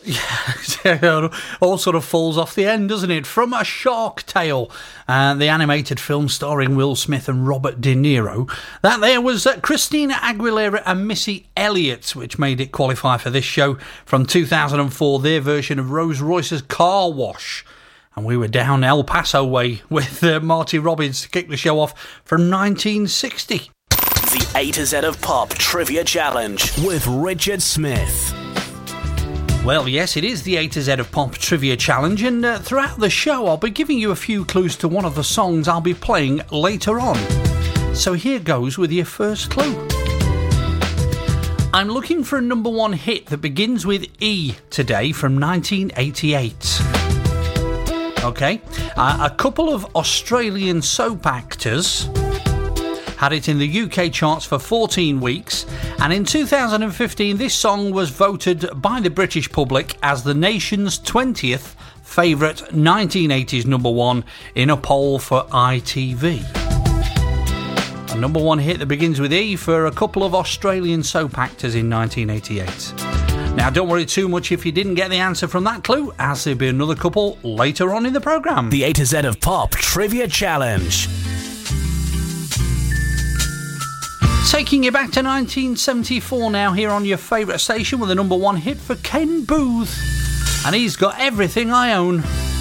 Yeah, all sort of falls off the end, doesn't it? From A Shark Tale, the animated film starring Will Smith and Robert De Niro. That there was Christina Aguilera and Missy Elliott, which made it qualify for this show. From 2004, their version of Rose Royce's Car Wash. And we were down El Paso way with Marty Robbins to kick the show off from 1960. The A to Z of Pop Trivia Challenge with Richard Smith. Well, yes, it is the A to Z of Pop Trivia Challenge, and throughout the show I'll be giving you a few clues to one of the songs I'll be playing later on. So here goes with your first clue. I'm looking for a number one hit that begins with E today from 1988. Okay, a couple of Australian soap actors had it in the UK charts for 14 weeks, and in 2015 this song was voted by the British public as the nation's 20th favourite 1980s number one in a poll for ITV. A number one hit that begins with E for a couple of Australian soap actors in 1988. Now don't worry too much if you didn't get the answer from that clue, as there'll be another couple later on in the programme. The A to Z of Pop Trivia Challenge. Taking you back to 1974 now, here on your favourite station with the number one hit for Ken Booth. And he's got Everything I Own.